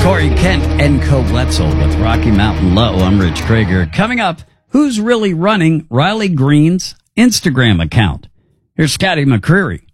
Corey Kent and Wetzel with Rocky Mountain Low. I'm Rich Krager. Coming up, who's really running Riley Green's Instagram account? Here's Scotty McCreery.